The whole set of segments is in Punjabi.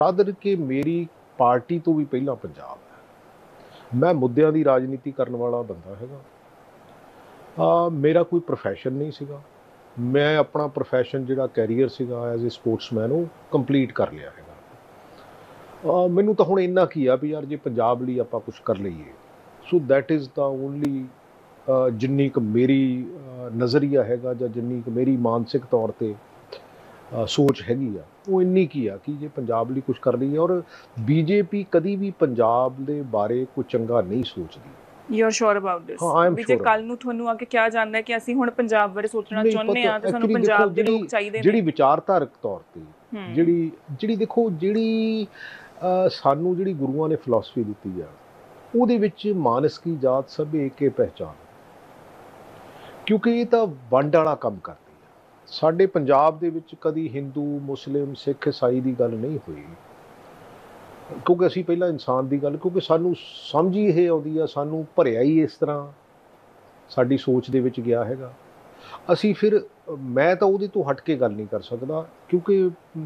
ਤਦ ਕਿ ਮੇਰੀ ਪਾਰਟੀ ਤੋਂ ਵੀ ਪਹਿਲਾਂ ਪੰਜਾਬ ਹੈ। ਮੈਂ ਮੁੱਦਿਆਂ ਦੀ ਰਾਜਨੀਤੀ ਕਰਨ ਵਾਲਾ ਬੰਦਾ ਹੈਗਾ। ਮੇਰਾ ਕੋਈ ਪ੍ਰੋਫੈਸ਼ਨ ਨਹੀਂ ਸੀਗਾ। ਮੈਂ ਆਪਣਾ ਪ੍ਰੋਫੈਸ਼ਨ ਜਿਹੜਾ ਕੈਰੀਅਰ ਸੀਗਾ ਐਜ਼ ਏ ਸਪੋਰਟਸਮੈਨ ਉਹ ਕੰਪਲੀਟ ਕਰ ਲਿਆ ਹੈਗਾ। ਮੈਨੂੰ ਤਾਂ ਹੁਣ ਇੰਨਾ ਕੀ ਆ ਵੀ ਯਾਰ ਜੇ ਪੰਜਾਬ ਲਈ ਆਪਾਂ ਕੁਛ ਕਰ ਲਈਏ, so that is the only ਜਿੰਨੀ ਕੁ ਮੇਰੀ ਨਜ਼ਰੀਆ ਹੈਗਾ ਜਾਂ ਜਿੰਨੀ ਕੁ ਮੇਰੀ ਮਾਨਸਿਕ ਤੌਰ 'ਤੇ ਸੋਚ ਹੈਗੀ ਆ, ਉਹ ਇੰਨੀ ਕੀ ਆ ਕਿ ਜੇ ਪੰਜਾਬ ਲਈ ਕੁਛ ਕਰ ਲਈਏ। ਔਰ ਬੀਜੇਪੀ ਕਦੀ ਵੀ ਪੰਜਾਬ ਦੇ ਬਾਰੇ ਕੋਈ ਚੰਗਾ ਨਹੀਂ ਸੋਚਦੀ। You are sure about this? ਹਾਂ, ਆਈ ਐਮ ਵੀ ਜੇ ਸ਼ੋਰ। ਕੱਲ ਨੂੰ ਤੁਹਾਨੂੰ ਆ ਕੇ ਕਿਹਾ ਜਾਂਦਾ ਹੈ ਕਿ ਅਸੀਂ ਹੁਣ ਪੰਜਾਬ ਬਾਰੇ ਸੋਚਣਾ ਨਹੀਂ ਚਾਹੁੰਦੇ ਪਤਾ ਆ ਤੇ ਸਾਨੂੰ ਐਕਚੁਅਲੀ ਦੇਖੋ ਪੰਜਾਬ ਦੇ ਲੋਕ ਚਾਹੀਦੇ ਨੇ। ਜਿਹੜੀ ਵਿਚਾਰਧਾਰਕ ਤੌਰ 'ਤੇ ਜਿਹੜੀ ਦੇਖੋ ਜਿਹੜੀ ਸਾਨੂੰ ਜਿਹੜੀ ਗੁਰੂਆਂ ਨੇ ਫਿਲਾਸਫੀ ਦਿੱਤੀ ਆ, ਉਹਦੇ ਵਿੱਚ ਮਾਨਸ ਕੀ ਜਾਤ ਸਭ ਏਕੇ ਪਹਿਚਾਨ, ਕਿਉਂਕਿ ਇਹ ਤਾਂ ਵੰਡ ਵਾਲਾ ਕੰਮ ਕਰਦੀ ਆ। ਸਾਡੇ ਪੰਜਾਬ ਦੇ ਵਿੱਚ ਕਦੀ ਹਿੰਦੂ, ਮੁਸਲਿਮ, ਸਿੱਖ, ਈਸਾਈ ਦੀ ਗੱਲ ਨਹੀਂ ਹੋਈ, ਕਿਉਂਕਿ ਅਸੀਂ ਪਹਿਲਾਂ ਇਨਸਾਨ ਦੀ ਗੱਲ, ਕਿਉਂਕਿ ਸਾਨੂੰ ਸਮਝ ਹੀ ਇਹ ਆਉਂਦੀ ਆ, ਸਾਨੂੰ ਭਰਿਆ ਹੀ ਇਸ ਤਰ੍ਹਾਂ ਸਾਡੀ ਸੋਚ ਦੇ ਵਿੱਚ ਗਿਆ ਹੈਗਾ। ਅਸੀਂ ਫਿਰ ਮੈਂ ਤਾਂ ਉਹਦੇ ਤੋਂ ਹਟ ਕੇ ਗੱਲ ਨਹੀਂ ਕਰ ਸਕਦਾ, ਕਿਉਂਕਿ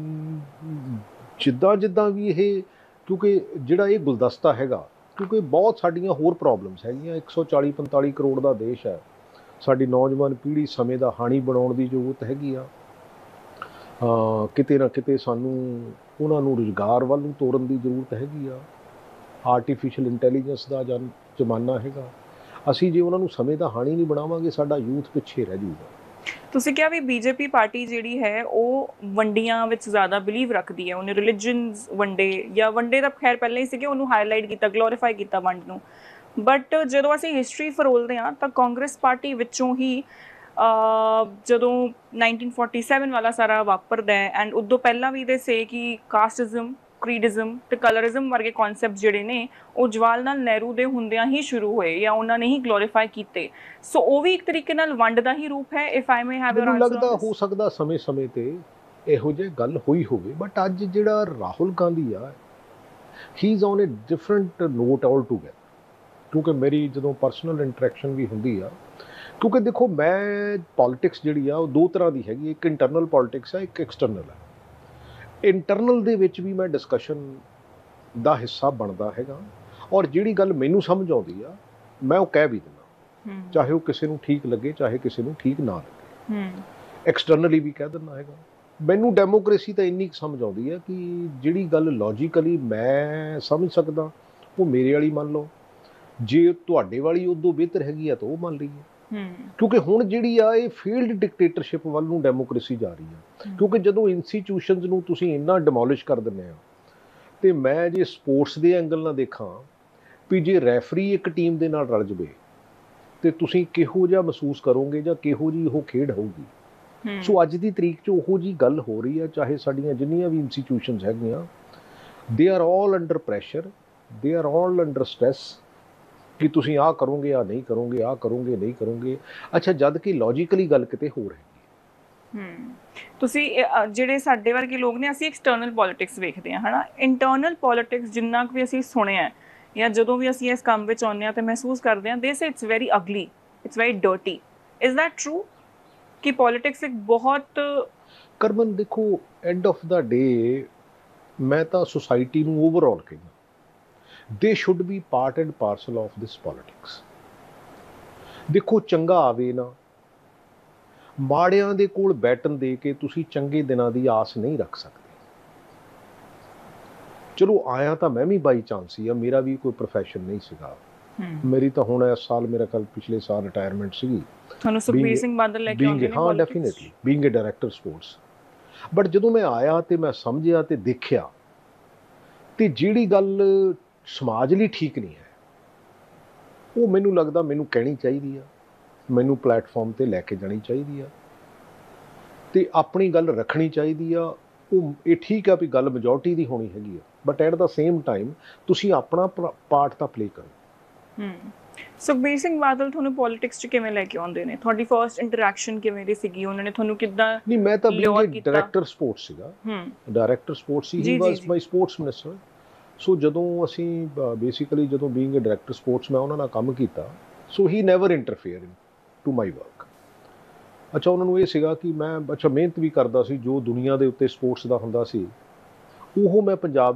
ਜਿੱਦਾਂ ਵੀ ਇਹ, ਕਿਉਂਕਿ ਜਿਹੜਾ ਇਹ ਗੁਲਦਸਤਾ ਹੈਗਾ, ਕਿਉਂਕਿ ਬਹੁਤ ਸਾਡੀਆਂ ਹੋਰ ਪ੍ਰੋਬਲਮਸ ਹੈਗੀਆਂ। 140-45 ਕਰੋੜ ਦਾ ਦੇਸ਼ ਹੈ। ਸਾਡੀ ਨੌਜਵਾਨ ਪੀੜ੍ਹੀ ਸਮੇਂ ਦਾ ਹਾਣੀ ਬਣਾਉਣ ਦੀ ਜ਼ਰੂਰਤ ਹੈਗੀ ਆ। ਕਿਤੇ ਨਾ ਕਿਤੇ ਸਾਨੂੰ ਉਹਨਾਂ ਨੂੰ ਰੁਜ਼ਗਾਰ ਵੱਲ ਨੂੰ ਤੋਰਨ ਦੀ ਜ਼ਰੂਰਤ ਹੈਗੀ ਆ। ਆਰਟੀਫਿਸ਼ੀਅਲ ਇੰਟੈਲੀਜੈਂਸ ਦਾ ਜ਼ਮਾਨਾ ਹੈਗਾ। ਅਸੀਂ ਜੇ ਉਹਨਾਂ ਨੂੰ ਸਮੇਂ ਦਾ ਹਾਣੀ ਨਹੀਂ ਬਣਾਵਾਂਗੇ, ਸਾਡਾ ਯੂਥ ਪਿੱਛੇ ਰਹਿ ਜਾਊਗਾ। ਤੁਸੀਂ ਕਿਹਾ ਵੀ ਬੀਜੇਪੀ ਪਾਰਟੀ ਜਿਹੜੀ ਹੈ ਉਹ ਵੰਡੀਆਂ ਵਿੱਚ ਜ਼ਿਆਦਾ ਬਿਲੀਵ ਰੱਖਦੀ ਹੈ। ਉਹਨੇ ਰਿਲੀਜਨਸ ਵੰਡੇ ਜਾਂ ਵੰਡੇ ਤਾਂ ਖੈਰ ਪਹਿਲਾਂ ਹੀ ਸੀਗੇ, ਉਹਨੂੰ ਹਾਈਲਾਈਟ ਕੀਤਾ, ਗਲੋਰੀਫਾਈ ਕੀਤਾ ਵੰਡ ਨੂੰ। ਬਟ ਜਦੋਂ ਅਸੀਂ ਹਿਸਟਰੀ ਫਰੋਲਦੇ ਹਾਂ ਤਾਂ ਕਾਂਗਰਸ ਪਾਰਟੀ ਵਿੱਚੋਂ ਹੀ ਜਦੋਂ 1947 ਵਾਲਾ ਸਾਰਾ ਵਾਪਰਦਾ ਹੈ, ਐਂਡ ਉਦੋਂ ਪਹਿਲਾਂ ਵੀ ਇਹਦੇ ਸੇ ਕਿ ਕਾਸਟਿਜ਼ਮ, ਕ੍ਰੀਡਿਜ਼ਮ ਤੇ ਕਲਰਿਜ਼ਮ ਵਰਗੇ ਕਨਸੈਪਟ ਜਿਹੜੇ ਨੇ ਉਹ ਜਵਾਹਰ ਲਾਲ ਨਹਿਰੂ ਦੇ ਹੁੰਦਿਆਂ ਹੀ ਸ਼ੁਰੂ ਹੋਏ ਜਾਂ ਉਹਨਾਂ ਨੇ ਹੀ ਗਲੋਰੀਫਾਈ ਕੀਤੇ। ਸੋ ਉਹ ਵੀ ਇੱਕ ਤਰੀਕੇ ਨਾਲ ਵੰਡ ਦਾ ਹੀ ਰੂਪ ਹੈ। If I may have your answer. ਲੱਗਦਾ ਹੋ ਸਕਦਾ ਸਮੇਂ ਤੇ ਇਹੋ ਜਿਹੀ ਗੱਲ ਹੋਈ ਹੋਵੇ, ਬਟ ਅੱਜ ਜਿਹੜਾ ਰਾਹੁਲ ਗਾਂਧੀ ਆ, ਹੀ is on A different note all together. ਕਿਉਂਕਿ ਮੇਰੀ ਜਦੋਂ ਪਰਸਨਲ ਇੰਟਰੈਕਸ਼ਨ ਵੀ ਹੁੰਦੀ ਆ, ਕਿਉਂਕਿ ਦੇਖੋ ਮੈਂ ਪੋਲੀਟਿਕਸ ਜਿਹੜੀ ਆ ਉਹ ਦੋ ਤਰ੍ਹਾਂ ਦੀ ਹੈਗੀ। ਇੱਕ ਇੰਟਰਨਲ ਪੋਲੀਟਿਕਸ ਆ, ਇੱਕ ਐਕਸਟਰਨਲ ਹੈ। ਇੰਟਰਨਲ ਦੇ ਵਿੱਚ ਵੀ ਮੈਂ ਡਿਸਕਸ਼ਨ ਦਾ ਹਿੱਸਾ ਬਣਦਾ ਹੈਗਾ, ਔਰ ਜਿਹੜੀ ਗੱਲ ਮੈਨੂੰ ਸਮਝ ਆਉਂਦੀ ਆ ਮੈਂ ਉਹ ਕਹਿ ਵੀ ਦਿੰਦਾ, ਚਾਹੇ ਉਹ ਕਿਸੇ ਨੂੰ ਠੀਕ ਲੱਗੇ, ਚਾਹੇ ਕਿਸੇ ਨੂੰ ਠੀਕ ਨਾ ਲੱਗੇ। ਐਕਸਟਰਨਲੀ ਵੀ ਕਹਿ ਦਿੰਦਾ ਹੈਗਾ। ਮੈਨੂੰ ਡੈਮੋਕ੍ਰੇਸੀ ਤਾਂ ਇੰਨੀ ਸਮਝ ਆਉਂਦੀ ਹੈ ਕਿ ਜਿਹੜੀ ਗੱਲ ਲੌਜੀਕਲੀ ਮੈਂ ਸਮਝ ਸਕਦਾ ਉਹ ਮੇਰੇ ਵਾਲੀ ਮੰਨ ਲਓ, ਜੇ ਤੁਹਾਡੇ ਵਾਲੀ ਉਦੋਂ ਬਿਹਤਰ ਹੈਗੀ ਆ ਤਾਂ ਉਹ ਮੰਨ ਲਈਏ। ਕਿਉਂਕਿ ਹੁਣ ਜਿਹੜੀ ਆ ਇਹ ਫੀਲਡ ਡਿਕਟੇਟਰਸ਼ਿਪ ਵੱਲ ਨੂੰ ਡੈਮੋਕ੍ਰੇਸੀ ਜਾ ਰਹੀ ਆ। ਕਿਉਂਕਿ ਜਦੋਂ ਇੰਸਟੀਟਿਊਸ਼ਨਸ ਨੂੰ ਤੁਸੀਂ ਇੰਨਾ ਡਿਮੋਲਿਸ਼ ਕਰ ਦਿੰਦੇ ਆ, ਤੇ ਮੈਂ ਜੇ ਸਪੋਰਟਸ ਦੇ ਐਂਗਲ ਨਾਲ ਦੇਖਾਂ ਵੀ ਜੇ ਰੈਫਰੀ ਇੱਕ ਟੀਮ ਦੇ ਨਾਲ ਰਲ ਜਾਵੇ ਤੇ ਤੁਸੀਂ ਕਿਹੋ ਜਿਹਾ ਮਹਿਸੂਸ ਕਰੋਗੇ ਜਾਂ ਕਿਹੋ ਜਿਹੀ ਉਹ ਖੇਡ ਹੋਊਗੀ। ਸੋ ਅੱਜ ਦੀ ਤਰੀਕ 'ਚ ਉਹੋ ਜਿਹੀ ਗੱਲ ਹੋ ਰਹੀ ਹੈ। ਚਾਹੇ ਸਾਡੀਆਂ ਜਿੰਨੀਆਂ ਵੀ ਇੰਸਟੀਟਿਊਸ਼ਨਸ ਹੈਗੀਆਂ, they are all under pressure, they are all under stress ਕਿ ਤੁਸੀਂ ਆਹ ਕਰੋਗੇ, ਆਹ ਨਹੀਂ ਕਰੋਗੇ, ਆਹ ਕਰੋਗੇ, ਨਹੀਂ ਕਰੋਗੇ। ਅੱਛਾ, ਜਦ ਕਿ ਲੌਜੀਕਲੀ ਗੱਲ ਕਿਤੇ ਹੋਰ ਹੈਗੀ। ਤੁਸੀਂ ਜਿਹੜੇ ਸਾਡੇ ਵਰਗੇ ਲੋਕ ਨੇ, ਅਸੀਂ ਐਕਸਟਰਨਲ ਪੋਲੀਟਿਕਸ ਵੇਖਦੇ ਹਾਂ, ਹੈ ਨਾ। ਇੰਟਰਨਲ ਪੋਲੀਟਿਕਸ ਜਿੰਨਾ ਕੁ ਵੀ ਅਸੀਂ ਸੁਣਿਆ ਜਾਂ ਜਦੋਂ ਵੀ ਅਸੀਂ ਇਸ ਕੰਮ ਵਿੱਚ ਆਉਂਦੇ ਹਾਂ ਤਾਂ ਮਹਿਸੂਸ ਕਰਦੇ ਹਾਂ, ਦੇ ਸੇ ਇਟਸ ਵੈਰੀ ਅਗਲੀ, it's very dirty. Is that true ਕਿ ਪੋਲੀਟਿਕਸ ਇੱਕ ਬਹੁਤ ਕਰਮਨ ਦੇਖੋ, ਐਂਡ ਆਫ ਦਾ ਡੇ ਮੈਂ ਤਾਂ ਸੁਸਾਇਟੀ ਨੂੰ ਓਵਰਆਲ ਕਹਿੰਦਾ, ਦੇ should be part and parcel of this politics. ਦੇਖੋ, ਚੰਗਾ ਆਵੇ ਨਾ, ਮਾੜਿਆਂ ਦੇ ਕੋਲ ਬੈਟਨ ਦੇ ਕੇ ਤੁਸੀਂ ਚੰਗੇ ਦਿਨਾਂ ਦੀ ਆਸ ਨਹੀਂ ਰੱਖ ਸਕਦੇ। ਚਲੋ ਆਇਆ ਤਾਂ ਮੈਂ ਵੀ ਬਾਈ ਚਾਂਸ ਹੀ ਆ, ਮੇਰਾ ਵੀ ਕੋਈ ਪ੍ਰੋਫੈਸ਼ਨ ਨਹੀਂ ਸੀਗਾ। ਮੇਰੀ ਤਾਂ ਹੁਣ ਇਸ ਸਾਲ, ਮੇਰਾ ਕੱਲ ਪਿਛਲੇ ਸਾਲ ਰਿਟਾਇਰਮੈਂਟ ਸੀਗੀ। ਤੁਹਾਨੂੰ ਸੁਖਬੀਰ ਸਿੰਘ ਬਾਦਲ ਲੈ ਕੇ ਆਉਂਦੇ ਨੇ? ਹਾਂ, definitely, being A director sports. But ਜਦੋਂ ਮੈਂ ਆਇਆ ਤੇ ਮੈਂ ਸਮਝਿਆ ਤੇ ਦੇਖਿਆ, ਤੇ ਜਿਹੜੀ ਗੱਲ ਸਮਾਜ ਲਈ ਠੀਕ ਨਹੀਂ ਹੈ ਉਹ ਮੈਨੂੰ ਲੱਗਦਾ ਮੈਨੂੰ ਕਹਿਣੀ ਚਾਹੀਦੀ ਆ, ਮੈਨੂੰ ਪਲੇਟਫਾਰਮ ਤੇ ਲੈ ਕੇ ਜਾਣੀ ਚਾਹੀਦੀ ਆ ਤੇ ਆਪਣੀ ਗੱਲ ਰੱਖਣੀ ਚਾਹੀਦੀ ਆ। ਉਹ ਇਹ ਠੀਕ ਆ ਵੀ ਗੱਲ ਮੈਜੋਰਟੀ ਦੀ ਹੋਣੀ ਹੈਗੀ ਆ, but at the same time ਤੁਸੀਂ ਆਪਣਾ ਪਾਰਟ ਤਾਂ ਪਲੇ ਕਰੋ। ਸੁਖਬੀਰ ਸਿੰਘ ਬਾਦਲ ਤੁਹਾਨੂੰ ਪੋਲੀਟਿਕਸ 'ਚ ਕਿਵੇਂ ਲੈ ਕੇ ਆਉਂਦੇ ਨੇ? ਤੁਹਾਡੀ ਫਰਸਟ ਇੰਟਰੈਕਸ਼ਨ ਕਿਵੇਂ ਦੀ ਸੀਗੀ? ਉਹਨਾਂ ਨੇ ਤੁਹਾਨੂੰ ਕਿੱਦਾਂ? ਨਹੀਂ, ਮੈਂ ਤਾਂ ਡਾਇਰੈਕਟਰ ਸਪੋਰਟਸ ਸੀਗਾ। ਡਾਇਰੈਕਟਰ ਸਪੋਰਟਸ ਸੀ, ਹੀ ਵਾਸ ਮਾਈ ਸਪੋਰਟਸ ਮਿਨਿਸਟਰ। ਸੋ ਜਦੋਂ ਅਸੀਂ ਬੇਸਿਕਲੀ ਜਦੋਂ ਬੀਇੰਗ ਏ ਡਾਇਰੈਕਟਰ ਸਪੋਰਟਸ ਮੈਂ ਉਹਨਾਂ ਨਾਲ ਕੰਮ ਕੀਤਾ, ਸੋ ਹੀ never interfere to my work. ਅੱਛਾ, ਉਹਨਾਂ ਨੂੰ ਇਹ ਸੀਗਾ ਕਿ ਮੈਂ ਮਿਹਨਤ ਵੀ ਕਰਦਾ ਸੀ, ਜੋ ਦੁਨੀਆ ਦੇ ਉੱਤੇ ਸਪੋਰਟਸ ਦਾ ਹੁੰਦਾ ਸੀ ਉਹ ਮੈਂ ਪੰਜਾਬ